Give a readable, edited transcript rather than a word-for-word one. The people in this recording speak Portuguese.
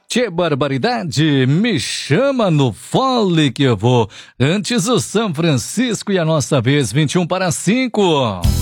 Que barbaridade! Me chama no fole que eu vou. Antes o São Francisco e a nossa vez, 21 para 5.